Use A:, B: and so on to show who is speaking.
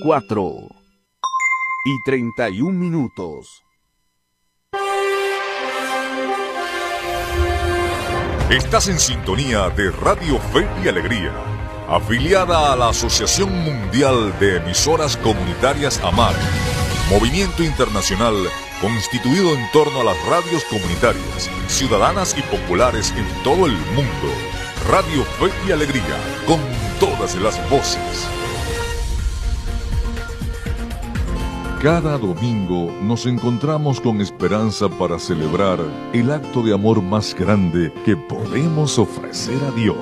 A: 4:31.
B: Estás en sintonía de Radio Fe y Alegría, afiliada a la Asociación Mundial de Emisoras Comunitarias AMAR, movimiento internacional constituido en torno a las radios comunitarias, ciudadanas y populares en todo el mundo. Radio Fe y Alegría, con todas las voces. Cada domingo nos encontramos con esperanza para celebrar el acto de amor más grande que podemos ofrecer a Dios.